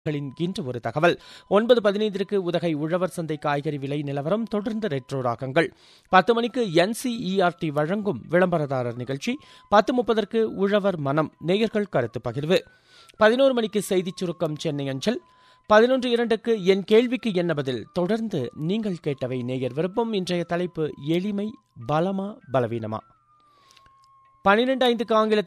இன்று ஒரு தகவல் 9:15 உதகை உழவர் சந்தை காய்கறி விலை நிலவரம். தொடர்ந்து ரெட்ரோ ராகங்கள். 10 மணிக்கு NCERT வழங்கும் விளம்பரதாரர் நிகழ்ச்சி. 10:30 உழவர் மனம் நேயர்கள் கருத்து பகிர்வு. 11 மணிக்கு செய்திச் சுருக்கம் சென்னை அஞ்சல். 11:02 என் கேள்விக்கு என்ன பதில். தொடர்ந்து நீங்கள் கேட்டவை நேயர் விருப்பம். இன்றைய தலைப்பு எளிமை பலமா பலவீனமா. 12:05 ஆங்கிலத்தில்